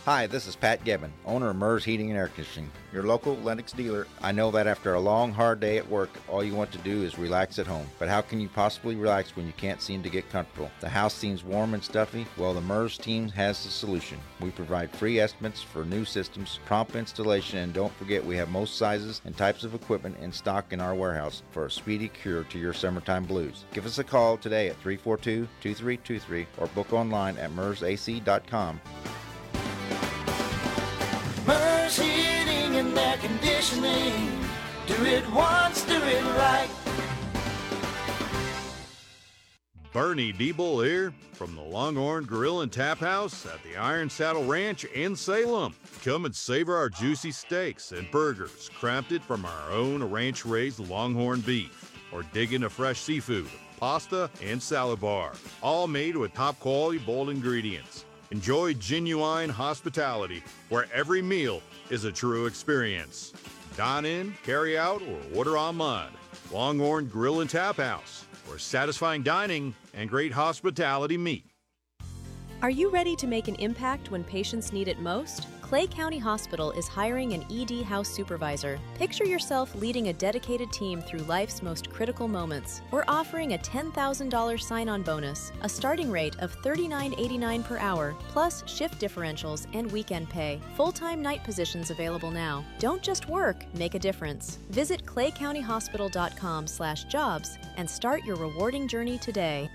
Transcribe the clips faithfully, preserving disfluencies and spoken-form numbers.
Hi, this is Pat Gibbon, owner of Mers Heating and Air Conditioning, your local Lennox dealer. I know that after a long, hard day at work, all you want to do is relax at home. But how can you possibly relax when you can't seem to get comfortable? The house seems warm and stuffy? Well, the Mers team has the solution. We provide free estimates for new systems, prompt installation, and don't forget we have most sizes and types of equipment in stock in our warehouse for a speedy cure to your summertime blues. Give us a call today at three four two, two three two three or book online at mers a c dot com. Mers Heating and Air Conditioning. Do it once, do it right. Bernie Diebel here from the Longhorn Grill and Tap House at the Iron Saddle Ranch in Salem. Come and savor our juicy steaks and burgers crafted from our own ranch-raised Longhorn beef, or dig into fresh seafood, pasta, and salad bar, all made with top-quality bold ingredients. Enjoy genuine hospitality where every meal is a true experience. Dine in, carry out, or order online. Longhorn Grill and Tap House, where satisfying dining and great hospitality meet. Are you ready to make an impact when patients need it most? Clay County Hospital is hiring an E D house supervisor. Picture yourself leading a dedicated team through life's most critical moments. We're offering a ten thousand dollars sign-on bonus, a starting rate of thirty-nine dollars and eighty-nine cents per hour, plus shift differentials and weekend pay. Full-time night positions available now. Don't just work, make a difference. Visit clay county hospital dot com slash jobs and start your rewarding journey today.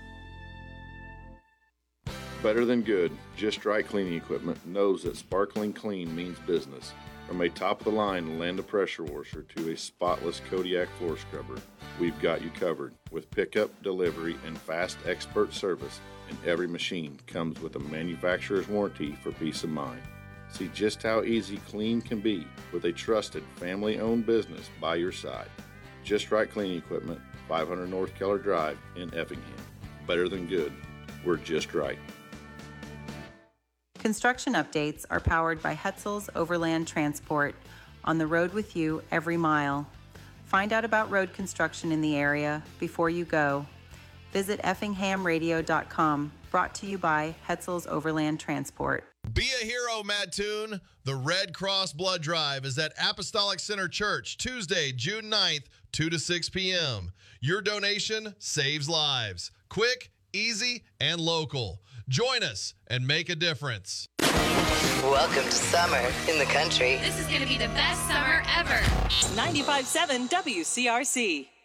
Better than good, Just Right Cleaning Equipment knows that sparkling clean means business. From a top-of-the-line Landa pressure washer to a spotless Kodiak floor scrubber, we've got you covered. With pickup, delivery, and fast expert service, and every machine comes with a manufacturer's warranty for peace of mind. See just how easy clean can be with a trusted family-owned business by your side. Just Right Cleaning Equipment, five hundred North Keller Drive in Effingham. Better than good, we're just right. Construction updates are powered by Hetzel's Overland Transport, on the road with you every mile. Find out about road construction in the area before you go. Visit effingham radio dot com, brought to you by Hetzel's Overland Transport. Be a hero, Mattoon. The Red Cross Blood Drive is at Apostolic Center Church, Tuesday, June ninth, two to six p.m. Your donation saves lives. Quick, easy, and local. Join us and make a difference. Welcome to summer in the country. This is going to be the best summer ever. ninety-five point seven W C R C.